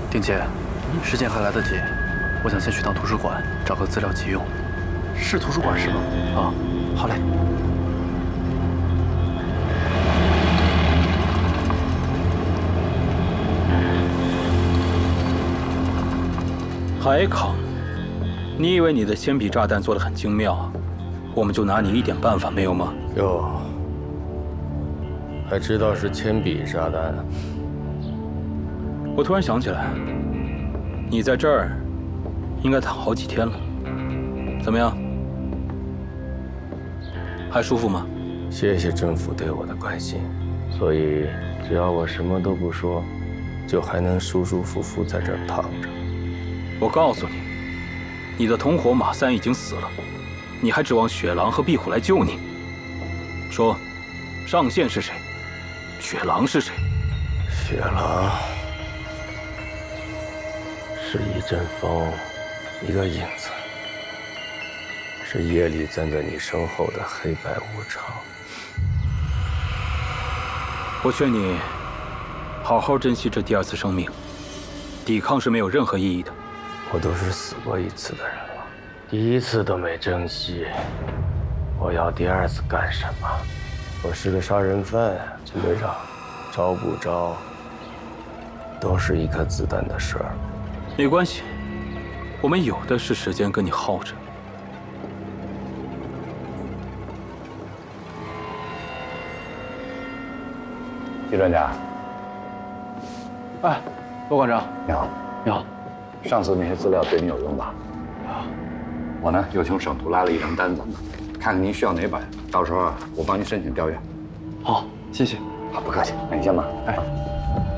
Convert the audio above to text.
丁姐，时间还来得及，我想先去趟图书馆找个资料急用。 是图书馆是吗？ 啊，好嘞。 海康，你以为你的铅笔炸弹做得很精妙，我们就拿你一点办法没有吗？ 哟，还知道是铅笔炸弹？ 我突然想起来，你在这儿应该躺好几天了，怎么样？还舒服吗？ 谢谢政府对我的关心，所以只要我什么都不说，就还能舒舒服服在这儿躺着。 我告诉你，你的同伙马三已经死了，你还指望雪狼和壁虎来救你？说，上线是谁？雪狼是谁？ 雪狼是一阵风，一个影子，是夜里站在你身后的黑白无常。 我劝你好好珍惜这第二次生命，抵抗是没有任何意义的。 我都是死过一次的人了，第一次都没珍惜，我要第二次干什么？我是个杀人犯，陈队长，招不招都是一颗子弹的事儿。 没关系，我们有的是时间跟你耗着。 季专家， 哎，罗馆长， 你好。 你好。 上次那些资料对你有用吧？我呢又从省图拉了一张单子，看看您需要哪本，到时候我帮您申请调阅。 好，谢谢。 好，不客气，那你先忙。 哎。